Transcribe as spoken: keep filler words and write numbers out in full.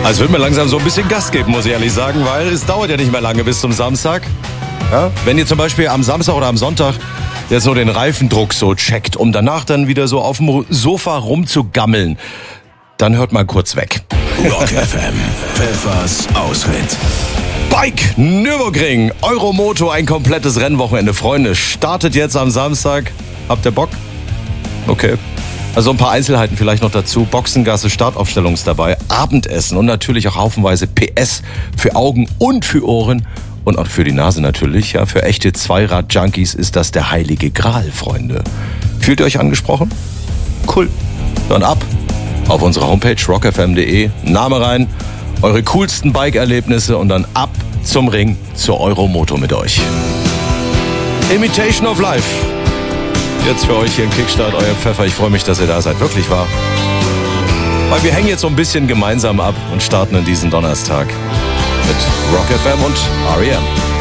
Also wird mir langsam so ein bisschen Gas geben, muss ich ehrlich sagen, weil es dauert ja nicht mehr lange bis zum Samstag. Ja? Wenn ihr zum Beispiel am Samstag oder am Sonntag jetzt so den Reifendruck so checkt, um danach dann wieder so auf dem Sofa rumzugammeln, dann hört mal kurz weg. Rock F M, Pfeffers Ausritt. Bike Nürburgring, Euromoto, ein komplettes Rennwochenende. Freunde, startet jetzt am Samstag. Habt ihr Bock? Okay. Also ein paar Einzelheiten vielleicht noch dazu. Boxengasse, Startaufstellung ist dabei, Abendessen und natürlich auch haufenweise P S für Augen und für Ohren und auch für die Nase natürlich. Ja, für echte Zweirad-Junkies ist das der heilige Gral, Freunde. Fühlt ihr euch angesprochen? Cool. Dann ab auf unsere Homepage rock f m punkt d e, Name rein, eure coolsten Bike-Erlebnisse und dann ab zum Ring zur Euromoto mit euch. Imitation of Life. Jetzt für euch hier im Kickstart, euer Pfeffer. Ich freue mich, dass ihr da seid. Wirklich wahr. Weil wir hängen jetzt so ein bisschen gemeinsam ab und starten in diesen Donnerstag mit Rock F M und R E M.